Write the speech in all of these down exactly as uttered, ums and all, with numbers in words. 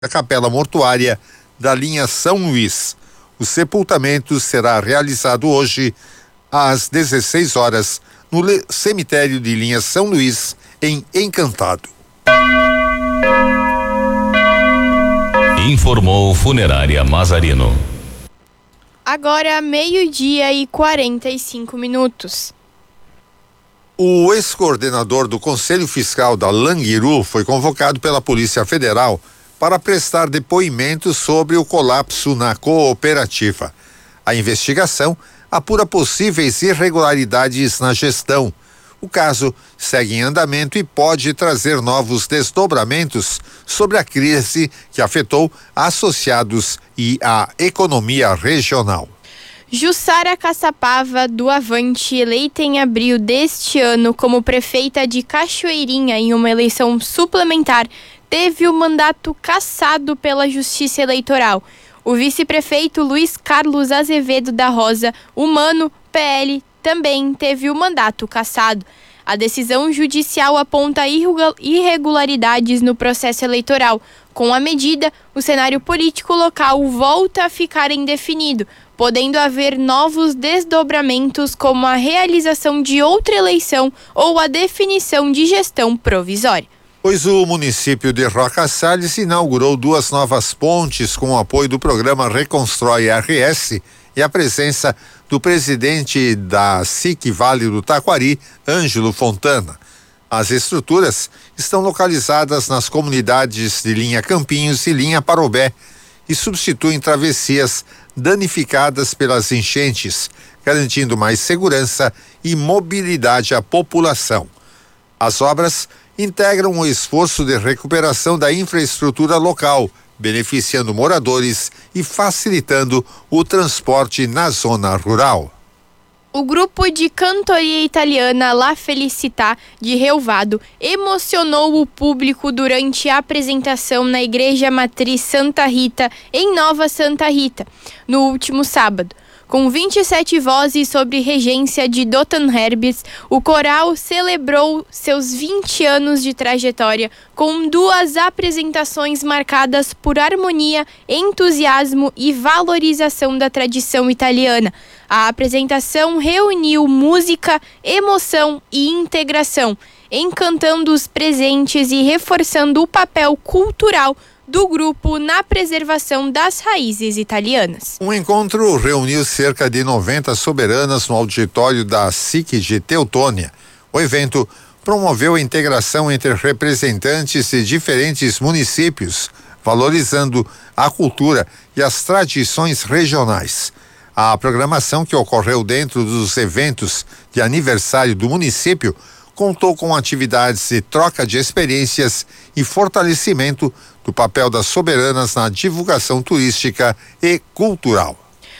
da Capela Mortuária da linha São Luís. O sepultamento será realizado hoje às dezesseis horas no cemitério de linha São Luís, em Encantado. Informou Funerária Mazarino. Agora meio-dia e quarenta e cinco minutos. O ex-coordenador do Conselho Fiscal da Languiru foi convocado pela Polícia Federal para prestar depoimento sobre o colapso na cooperativa. A investigação apura possíveis irregularidades na gestão. O caso segue em andamento e pode trazer novos desdobramentos sobre a crise que afetou associados e a economia regional. Jussara Caçapava, do Avante, eleita em abril deste ano como prefeita de Cachoeirinha em uma eleição suplementar, teve o mandato cassado pela Justiça Eleitoral. O vice-prefeito Luiz Carlos Azevedo da Rosa, Humano, P L, também teve o mandato cassado. A decisão judicial aponta irregularidades no processo eleitoral. Com a medida, o cenário político local volta a ficar indefinido, podendo haver novos desdobramentos como a realização de outra eleição ou a definição de gestão provisória. Pois o município de Roca Salles inaugurou duas novas pontes com o apoio do programa Reconstrói R S e a presença do presidente da S I C Vale do Taquari, Ângelo Fontana. As estruturas estão localizadas nas comunidades de linha Campinhos e linha Parobé e substituem travessias danificadas pelas enchentes, garantindo mais segurança e mobilidade à população. As obras integram o esforço de recuperação da infraestrutura local, beneficiando moradores e facilitando o transporte na zona rural. O grupo de cantoria italiana La Felicità de Relvado emocionou o público durante a apresentação na Igreja Matriz Santa Rita, em Nova Santa Rita, no último sábado. Com vinte e sete vozes sob regência de Dotan Herbis, o coral celebrou seus vinte anos de trajetória com duas apresentações marcadas por harmonia, entusiasmo e valorização da tradição italiana. A apresentação reuniu música, emoção e integração, encantando os presentes e reforçando o papel cultural do grupo na preservação das raízes italianas. Um encontro reuniu cerca de noventa soberanas no auditório da S I C de Teutônia. O evento promoveu a integração entre representantes de diferentes municípios, valorizando a cultura e as tradições regionais. A programação, que ocorreu dentro dos eventos de aniversário do município, contou com atividades de troca de experiências e fortalecimento do papel das soberanas na divulgação turística e cultural.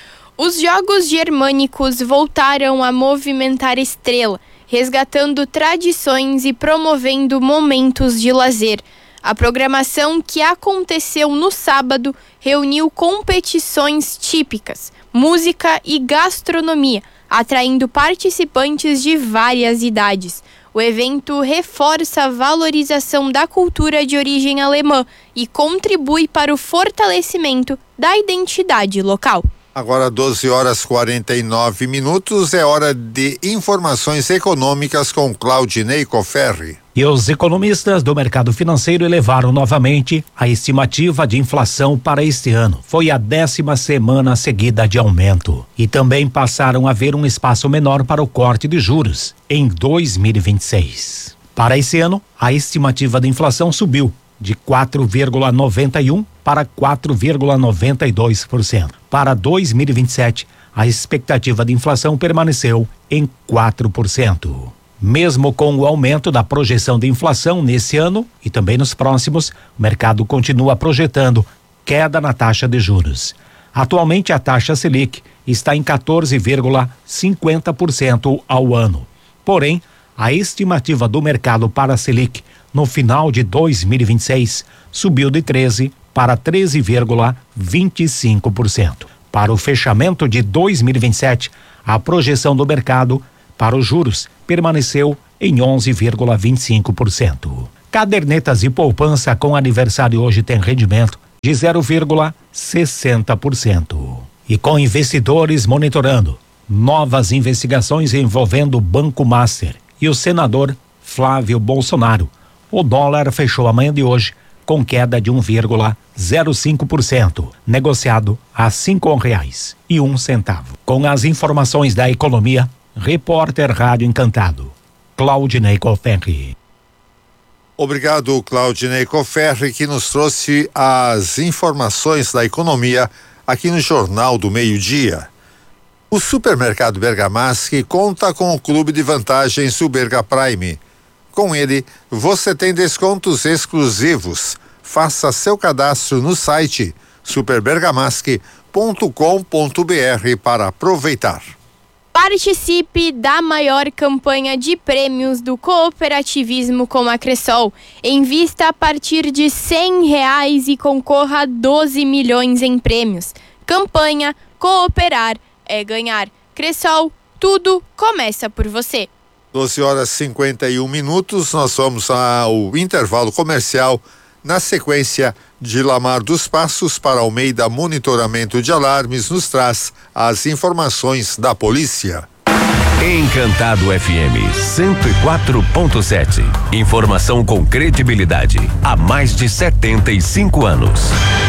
Os Jogos Germânicos voltaram a movimentar Estrela, resgatando tradições e promovendo momentos de lazer. A programação, que aconteceu no sábado, reuniu competições típicas, música e gastronomia, atraindo participantes de várias idades. O evento reforça a valorização da cultura de origem alemã e contribui para o fortalecimento da identidade local. Agora doze horas e quarenta e nove minutos, é hora de informações econômicas com Claudinei Coferri. E os economistas do mercado financeiro elevaram novamente a estimativa de inflação para este ano. Foi a décima semana seguida de aumento. E também passaram a ver um espaço menor para o corte de juros em dois mil e vinte e seis. Para esse ano, a estimativa de inflação subiu de quatro vírgula noventa e um para quatro vírgula noventa e dois por cento. Para dois mil e vinte e sete, a expectativa de inflação permaneceu em quatro por cento. Mesmo com o aumento da projeção de inflação nesse ano e também nos próximos, o mercado continua projetando queda na taxa de juros. Atualmente, a taxa Selic está em quatorze vírgula cinquenta por cento ao ano. Porém, a estimativa do mercado para a Selic no final de dois mil e vinte e seis subiu de treze para treze vírgula vinte e cinco por cento. Para o fechamento de dois mil e vinte e sete, a projeção do mercado para os juros permaneceu em onze vírgula vinte e cinco por cento. Cadernetas de poupança com aniversário hoje tem rendimento de zero vírgula sessenta por cento. E com investidores monitorando novas investigações envolvendo o Banco Master e o senador Flávio Bolsonaro, o dólar fechou a manhã de hoje com queda de um vírgula zero cinco por cento, negociado a cinco reais e um centavo. Com as informações da economia, repórter Rádio Encantado, Claudinei Coferri. Obrigado, Claudinei Coferri, que nos trouxe as informações da economia aqui no Jornal do Meio-Dia. O supermercado Bergamaschi conta com o clube de vantagens do Berga Prime. Com ele, você tem descontos exclusivos. Faça seu cadastro no site super bergamaschi ponto com ponto b r para aproveitar. Participe da maior campanha de prêmios do cooperativismo com a Cressol. Invista a partir de cem reais e concorra a doze milhões em prêmios. Campanha Cooperar é Ganhar. Cressol, tudo começa por você. doze horas e cinquenta e um minutos, nós vamos ao intervalo comercial. Na sequência, de Lamar dos Passos para Almeida Monitoramento de Alarmes nos traz as informações da polícia. Encantado F M cento e quatro ponto sete. Informação com credibilidade há mais de setenta e cinco anos.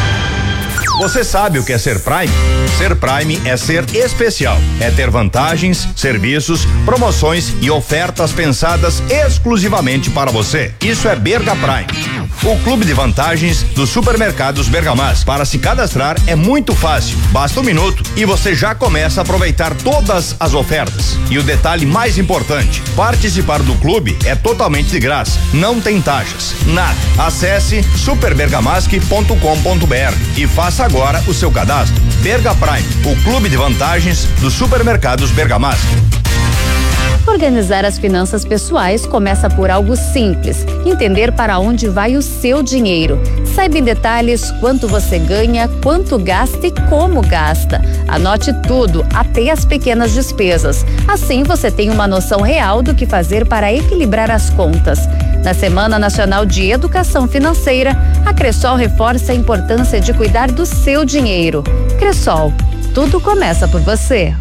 Você sabe o que é ser Prime? Ser Prime é ser especial. É ter vantagens, serviços, promoções e ofertas pensadas exclusivamente para você. Isso é Berga Prime, o clube de vantagens dos supermercados Bergamaschi. Para se cadastrar é muito fácil. Basta um minuto e você já começa a aproveitar todas as ofertas. E o detalhe mais importante: participar do clube é totalmente de graça. Não tem taxas, nada. Acesse super bergamaschi ponto com ponto b r e faça agora o seu cadastro. Berga Prime, o clube de vantagens dos supermercados Bergamaschi. Organizar as finanças pessoais começa por algo simples: entender para onde vai o seu dinheiro. Saiba em detalhes quanto você ganha, quanto gasta e como gasta. Anote tudo, até as pequenas despesas. Assim você tem uma noção real do que fazer para equilibrar as contas. Na Semana Nacional de Educação Financeira, a Cressol reforça a importância de cuidar do seu dinheiro. Cressol, tudo começa por você.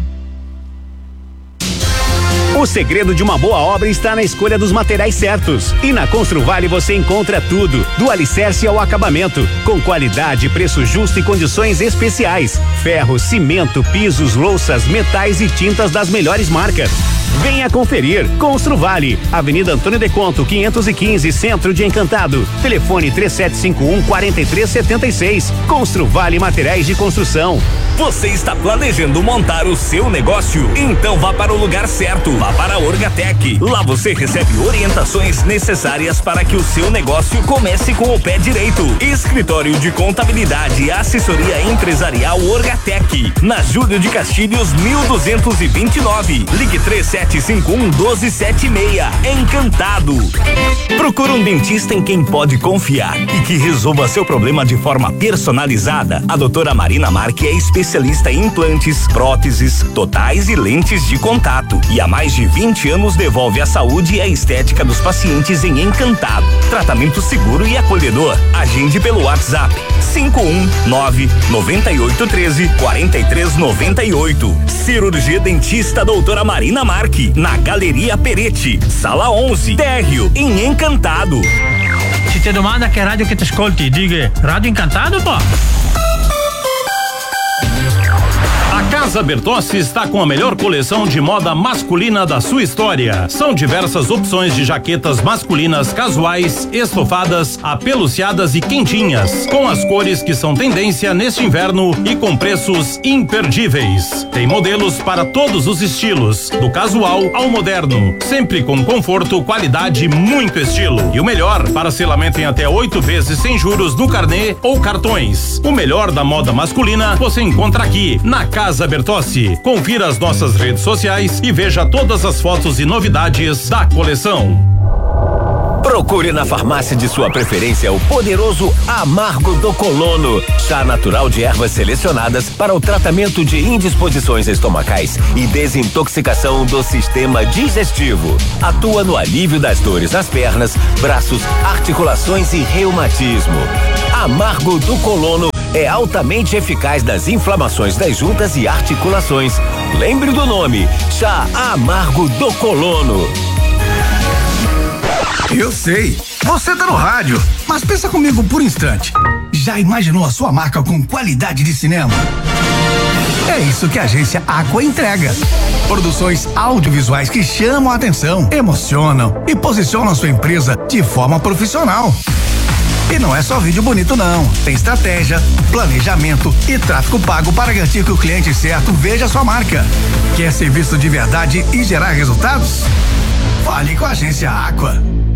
O segredo de uma boa obra está na escolha dos materiais certos. E na Construvale você encontra tudo, do alicerce ao acabamento, com qualidade, preço justo e condições especiais. Ferro, cimento, pisos, louças, metais e tintas das melhores marcas. Venha conferir. Construvale, Avenida Antônio de Conto, quinhentos e quinze, Centro de Encantado. Telefone três sete cinco um, quatro três sete seis. Construvale Materiais de Construção. Você está planejando montar o seu negócio? Então vá para o lugar certo. Vá para a Orgatec. Lá você recebe orientações necessárias para que o seu negócio comece com o pé direito. Escritório de Contabilidade e Assessoria Empresarial Orgatec. Na Júlio de Castilhos, mil duzentos e vinte e nove. Ligue três sete cinco um, um dois sete seis. Encantado. Procura um dentista em quem pode confiar e que resolva seu problema de forma personalizada. A doutora Marina Marque é especialista em implantes, próteses, totais e lentes de contato. E há mais de vinte anos devolve a saúde e a estética dos pacientes em Encantado. Tratamento seguro e acolhedor. Agende pelo WhatsApp cinco um nove, nove oito um três, quatro três nove oito. Cirurgia Dentista doutora Marina Marque, na Galeria Peretti, Sala onze, térreo, em Encantado. Se te domanda che rádio que te ascolti, diga Rádio Encantado, pô. A Casa Bertossi está com a melhor coleção de moda masculina da sua história. São diversas opções de jaquetas masculinas casuais, estofadas, apeluciadas e quentinhas, com as cores que são tendência neste inverno e com preços imperdíveis. Tem modelos para todos os estilos, do casual ao moderno, sempre com conforto, qualidade e muito estilo. E o melhor, parcelamento em até oito vezes sem juros no carnê ou cartões. O melhor da moda masculina você encontra aqui, na Casa Bertossi. Confira as nossas redes sociais e veja todas as fotos e novidades da coleção. Procure na farmácia de sua preferência o poderoso Amargo do Colono, chá natural de ervas selecionadas para o tratamento de indisposições estomacais e desintoxicação do sistema digestivo. Atua no alívio das dores nas pernas, braços, articulações e reumatismo. A Amargo do Colono é altamente eficaz nas inflamações das juntas e articulações. Lembre do nome, Chá Amargo do Colono. Eu sei, você tá no rádio, mas pensa comigo por um instante. Já imaginou a sua marca com qualidade de cinema? É isso que a agência Aqua entrega. Produções audiovisuais que chamam a atenção, emocionam e posicionam sua empresa de forma profissional. E não é só vídeo bonito não, tem estratégia, planejamento e tráfego pago para garantir que o cliente certo veja sua marca. Quer ser visto de verdade e gerar resultados? Fale com a agência Aqua.